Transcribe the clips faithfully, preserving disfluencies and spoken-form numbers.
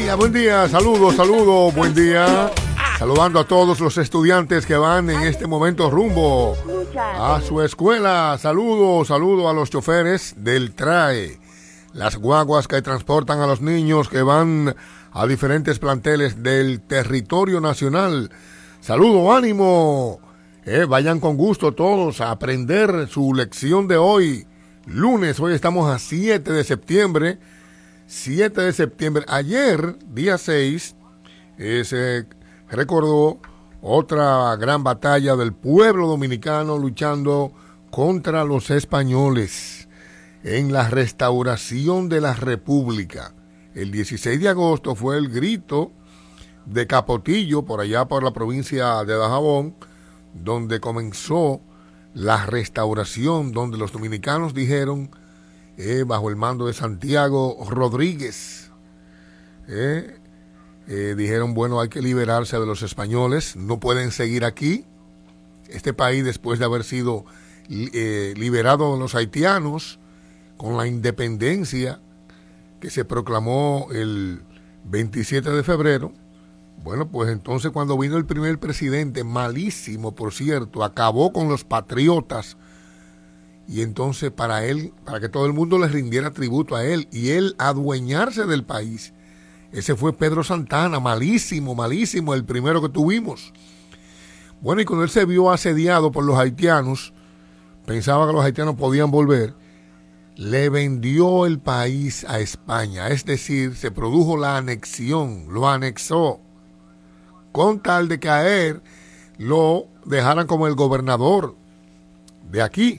día, buen día, saludos, saludos, buen día. Saludando a todos los estudiantes que van en este momento rumbo a su escuela. Saludos, saludos a los choferes del T R A E, las guaguas que transportan a los niños que van a diferentes planteles del territorio nacional. Saludo, ánimo. Eh, vayan con gusto todos a aprender su lección de hoy. Lunes, hoy estamos a siete de septiembre. siete de septiembre. Ayer, día seis, eh, se recordó otra gran batalla del pueblo dominicano luchando contra los españoles en la restauración de la República. El dieciséis de agosto fue el grito de Capotillo, por allá por la provincia de Dajabón, donde comenzó la restauración, donde los dominicanos dijeron, eh, bajo el mando de Santiago Rodríguez, eh, eh, dijeron, bueno, hay que liberarse de los españoles, no pueden seguir aquí. Este país, después de haber sido eh, liberado de los haitianos, con la independencia que se proclamó el veintisiete de febrero, bueno, pues entonces cuando vino el primer presidente, malísimo por cierto, acabó con los patriotas, y entonces para él, para que todo el mundo le rindiera tributo a él, y él adueñarse del país, ese fue Pedro Santana, malísimo, malísimo, el primero que tuvimos. Bueno, y cuando él se vio asediado por los haitianos, pensaba que los haitianos podían volver, le vendió el país a España, es decir, se produjo la anexión, lo anexó, con tal de que a él lo dejaran como el gobernador de aquí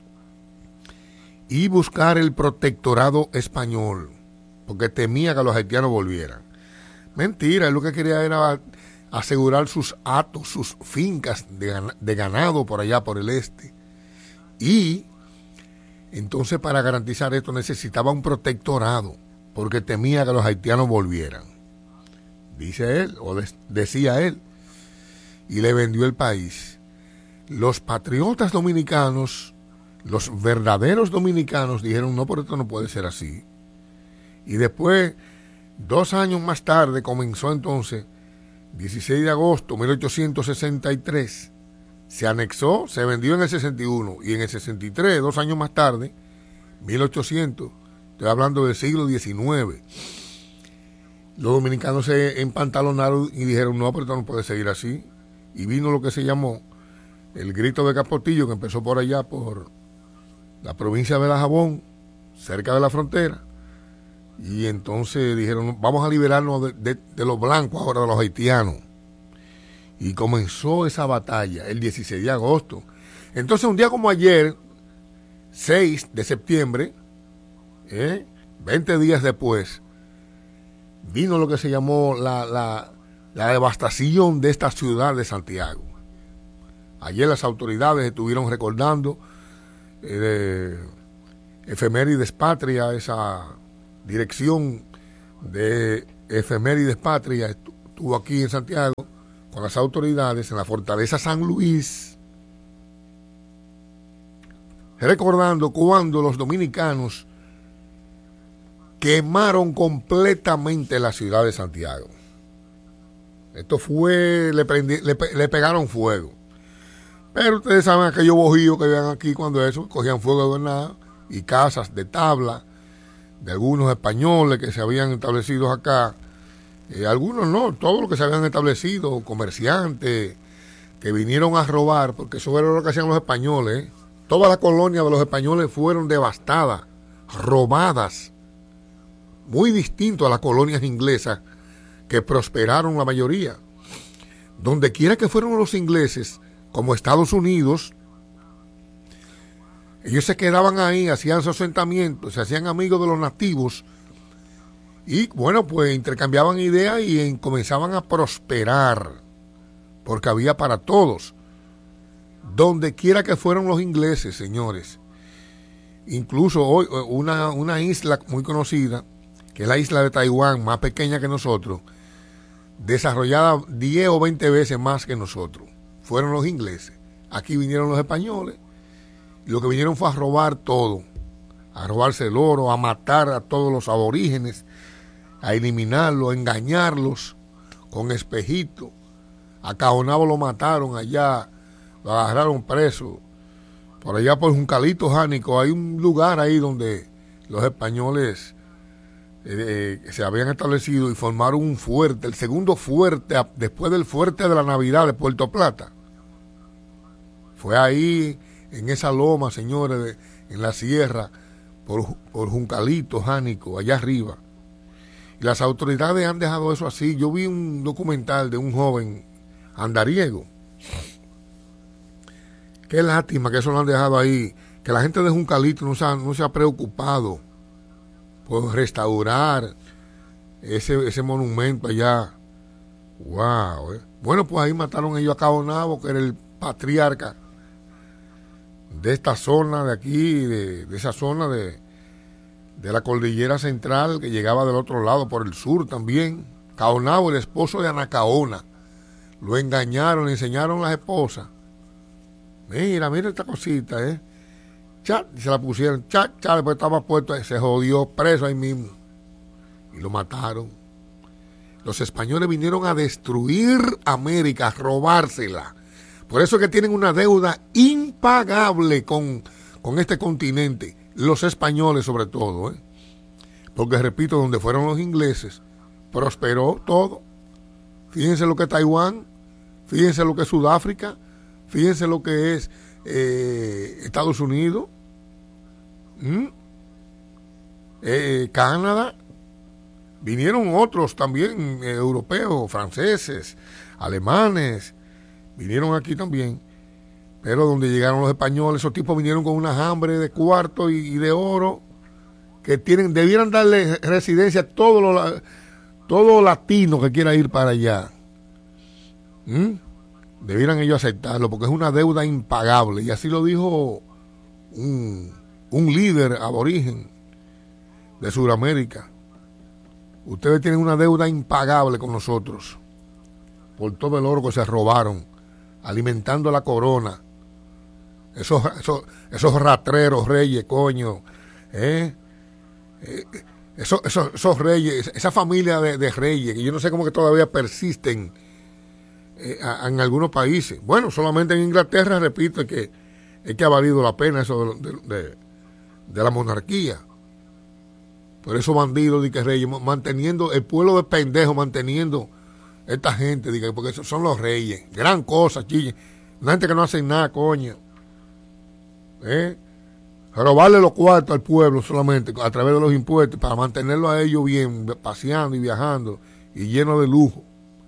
y buscar el protectorado español, porque temía que los haitianos volvieran. Mentira, él lo que quería era asegurar sus hatos, sus fincas de, de ganado por allá por el este. Y entonces para garantizar esto necesitaba un protectorado, porque temía que los haitianos volvieran. Dice él, o de, decía él, y le vendió el país. Los patriotas dominicanos, los verdaderos dominicanos dijeron, no, por esto no puede ser así. Y después, dos años más tarde, comenzó entonces, dieciséis de agosto de mil ochocientos sesenta y tres, se anexó, se vendió en el sesenta y uno, y en el sesenta y tres, dos años más tarde, mil ochocientos, estoy hablando del siglo diecinueve, los dominicanos se empantalonaron y dijeron, no, pero esto no puede seguir así. Y vino lo que se llamó el grito de Capotillo, que empezó por allá, por la provincia de Dajabón, cerca de la frontera. Y entonces dijeron, vamos a liberarnos de, de, de los blancos ahora, de los haitianos. Y comenzó esa batalla el dieciséis de agosto. Entonces, un día como ayer, seis de septiembre, ¿eh? veinte días después, vino lo que se llamó la, la, la devastación de esta ciudad de Santiago. Ayer las autoridades estuvieron recordando eh, Efemérides Patria, esa dirección de Efemérides Patria estuvo aquí en Santiago con las autoridades en la Fortaleza San Luis, recordando cuando los dominicanos quemaron completamente la ciudad de Santiago. Esto fue, le, prendi, le, le pegaron fuego. Pero ustedes saben aquellos bojíos que vean aquí cuando eso, cogían fuego de nada, y casas de tabla de algunos españoles que se habían establecido acá. Eh, algunos no, todos los que se habían establecido, comerciantes que vinieron a robar, porque eso era lo que hacían los españoles. ¿eh? Todas las colonias de los españoles fueron devastadas, robadas. Muy distinto a las colonias inglesas que prosperaron la mayoría. Donde quiera que fueron los ingleses, como Estados Unidos, ellos se quedaban ahí, hacían su asentamiento, se hacían amigos de los nativos y bueno, pues intercambiaban ideas y en, comenzaban a prosperar, porque había para todos. Donde quiera que fueron los ingleses, señores. Incluso hoy una, una isla muy conocida, que es la isla de Taiwán, más pequeña que nosotros, desarrollada diez o veinte veces más que nosotros, fueron los ingleses. Aquí vinieron los españoles, y lo que vinieron fue a robar todo, a robarse el oro, a matar a todos los aborígenes, a eliminarlos, a engañarlos con espejitos. A Caonabo lo mataron allá, lo agarraron preso. Por allá por Juncalito Jánico hay un lugar ahí donde los españoles eh, eh, se habían establecido y formaron un fuerte, el segundo fuerte después del fuerte de la Navidad de Puerto Plata. Fue ahí, en esa loma, señores, de, en la sierra, por, por Juncalito Jánico, allá arriba. Y las autoridades han dejado eso así. Yo vi un documental de un joven andariego. Qué lástima que eso lo han dejado ahí, que la gente de Juncalito no se ha, no se ha preocupado por restaurar ese, ese monumento allá. Wow, eh. Bueno, pues ahí mataron ellos a Caonabo, que era el patriarca de esta zona de aquí, de, de esa zona de, de la cordillera central, que llegaba del otro lado, por el sur también. Caonabo, el esposo de Anacaona. Lo engañaron, le enseñaron las esposas. Mira, mira esta cosita, ¿eh? Chat, y se la pusieron, chat, chat, después estaba puesto, se jodió, preso ahí mismo. Y lo mataron. Los españoles vinieron a destruir América, a robársela. Por eso es que tienen una deuda impagable con, con este continente. Los españoles sobre todo, ¿eh? Porque, repito, donde fueron los ingleses, prosperó todo. Fíjense lo que es Taiwán, fíjense lo que es Sudáfrica, fíjense lo que es eh, Estados Unidos, ¿Mm? eh, Canadá. Vinieron otros también, eh, europeos, franceses, alemanes, vinieron aquí también. Pero donde llegaron los españoles, esos tipos vinieron con una hambre de cuarto y, y de oro, que tienen, debieran darle residencia a todos los todo latino que quiera ir para allá. ¿Mm? Debieran ellos aceptarlo, porque es una deuda impagable. Y así lo dijo un, un líder aborigen de Sudamérica. Ustedes tienen una deuda impagable con nosotros por todo el oro que se robaron, alimentando la corona. Esos, esos, esos ratreros reyes, coño. ¿Eh? Eh, Esos, esos, esos reyes, esa familia de, de reyes, que yo no sé cómo que todavía persisten eh, a, en algunos países. Bueno, solamente en Inglaterra, repito, es que, es que ha valido la pena eso de, de, de la monarquía. Por esos bandidos de que reyes, manteniendo el pueblo de pendejos, manteniendo esta gente, diga, porque esos son los reyes. Gran cosa, chille. Una gente que no hace nada, coño. ¿Eh? Robarle los cuartos al pueblo solamente a través de los impuestos para mantenerlo a ellos bien, paseando y viajando y lleno de lujo.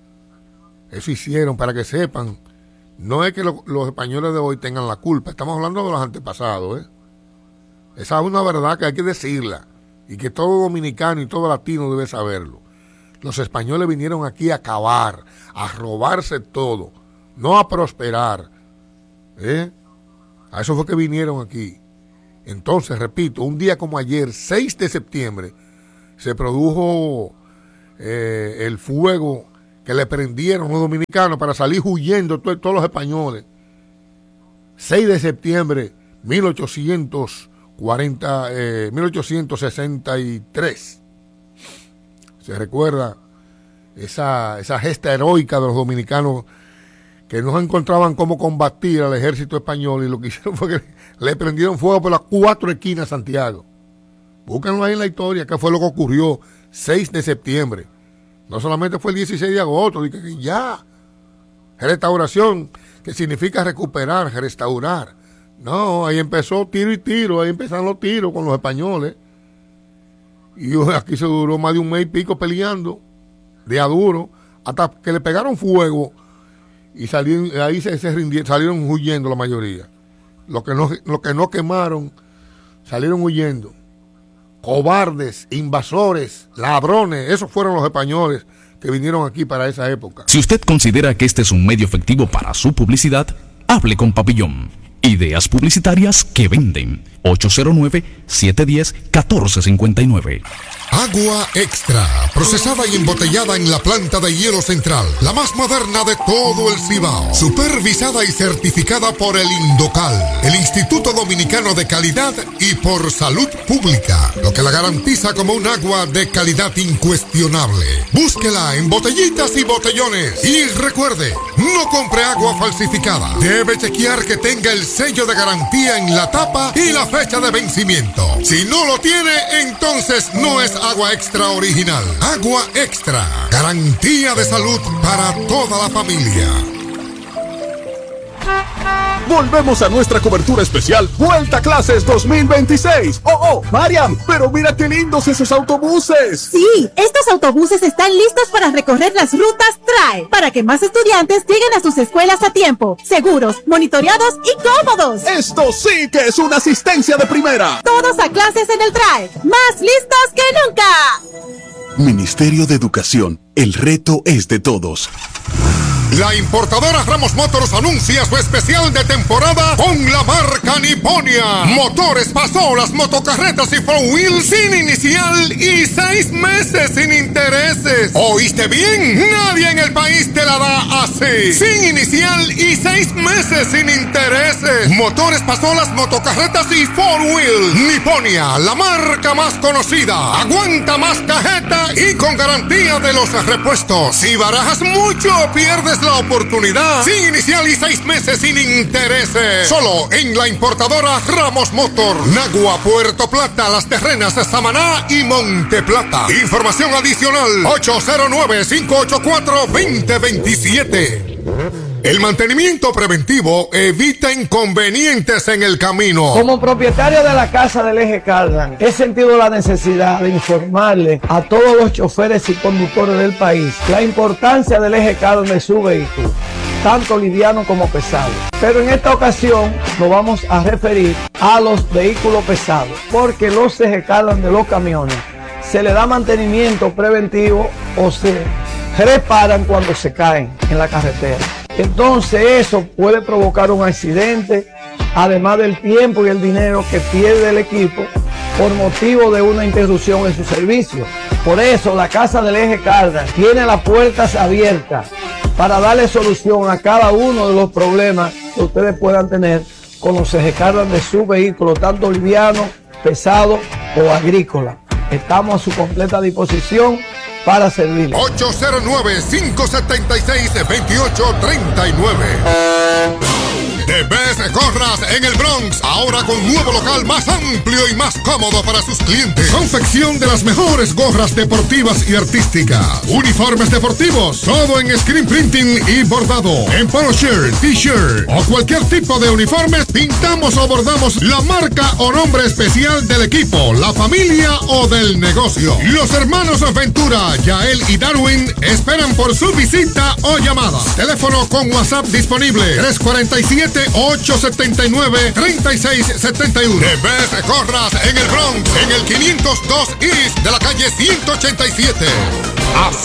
Eso hicieron para que sepan. No es que lo, los españoles de hoy tengan la culpa. Estamos hablando de los antepasados, ¿eh? Esa es una verdad que hay que decirla y que todo dominicano y todo latino debe saberlo. Los españoles vinieron aquí a acabar, a robarse todo, no a prosperar, ¿eh? A eso fue que vinieron aquí. Entonces, repito, un día como ayer, seis de septiembre, se produjo eh, el fuego que le prendieron los dominicanos para salir huyendo to- todos los españoles. seis de septiembre, mil ochocientos cuarenta, eh, mil ochocientos sesenta y tres. Se recuerda esa, esa gesta heroica de los dominicanos que no encontraban cómo combatir al ejército español, y lo que hicieron fue que le prendieron fuego por las cuatro esquinas de Santiago. Búsquenlo ahí en la historia, qué fue lo que ocurrió seis de septiembre. No solamente fue el dieciséis de agosto, dije que ya, restauración, que significa recuperar, restaurar. No, ahí empezó tiro y tiro, ahí empezaron los tiros con los españoles. Y aquí se duró más de un mes y pico peleando, de a duro, hasta que le pegaron fuego. Y salieron, ahí se, se rindieron, salieron huyendo la mayoría. Los que, no, los que no quemaron salieron huyendo. Cobardes, invasores, ladrones, esos fueron los españoles que vinieron aquí para esa época. Si usted considera que este es un medio efectivo para su publicidad, hable con Papillón. Ideas publicitarias que venden. ocho cero nueve, siete uno cero, uno cuatro cinco nueve. Agua Extra, procesada y embotellada en la planta de hielo central, la más moderna de todo el Cibao, supervisada y certificada por el Indocal, el Instituto Dominicano de Calidad, y por Salud Pública, lo que la garantiza como un agua de calidad incuestionable. Búsquela en botellitas y botellones. Y recuerde, no compre agua falsificada. Debe chequear que tenga el sello de garantía en la tapa y la fecha de vencimiento. Si no lo tiene, entonces no es Agua Extra original. Agua Extra, garantía de salud para toda la familia. Volvemos a nuestra cobertura especial Vuelta a Clases dos mil veintiséis. Oh, oh, Mariam, pero mira qué lindos esos autobuses. Sí, estos autobuses están listos para recorrer las rutas T R A E, para que más estudiantes lleguen a sus escuelas a tiempo, seguros, monitoreados y cómodos. Esto sí que es una asistencia de primera. Todos a clases en el T R A E, más listos que nunca. Ministerio de Educación, el reto es de todos. La importadora Ramos Motors anuncia su especial de temporada con la marca Niponia. Motores, pasolas, motocarretas y four wheel sin inicial y seis meses sin intereses. ¿Oíste bien? Nadie en el país te la da así. Sin inicial y seis meses sin intereses. Motores, pasolas, motocarretas y four wheel. Niponia, la marca más conocida. Aguanta más cajeta y con garantía de los repuestos. Si barajas mucho, pierdes la oportunidad. Sin inicial y seis meses sin intereses. Solo en la importadora Ramos Motor. Nagua, Puerto Plata, Las Terrenas, Samaná y Monte Plata. Información adicional ocho cero nueve, cinco ocho cuatro, dos cero dos siete. El mantenimiento preventivo evita inconvenientes en el camino. Como propietario de la casa del Eje Cardan, he sentido la necesidad de informarle a todos los choferes y conductores del país la importancia del Eje Cardan de su vehículo, tanto liviano como pesado. Pero en esta ocasión nos vamos a referir a los vehículos pesados, porque los Eje Cardan de los camiones se le da mantenimiento preventivo o se reparan cuando se caen en la carretera. Entonces eso puede provocar un accidente, además del tiempo y el dinero que pierde el equipo por motivo de una interrupción en su servicio. Por eso la Casa del Eje Cardan tiene las puertas abiertas para darle solución a cada uno de los problemas que ustedes puedan tener con los Eje Cardan de su vehículo, tanto liviano, pesado o agrícola. Estamos a su completa disposición para servirle. ocho cero nueve, cinco siete seis, dos ocho tres nueve. The Best Gorras en el Bronx, ahora con nuevo local más amplio y más cómodo para sus clientes. Confección de las mejores gorras deportivas y artísticas. Uniformes deportivos, todo en screen printing y bordado. En polo shirt, t-shirt o cualquier tipo de uniformes, pintamos o bordamos la marca o nombre especial del equipo, la familia o del negocio. Los hermanos Ventura, Yael y Darwin esperan por su visita o llamada. Teléfono con WhatsApp disponible tres cuatro siete, ocho siete nueve, tres seis siete uno. The Best Gorras en el Bronx, en el quinientos dos East de la calle ciento ochenta y siete. Así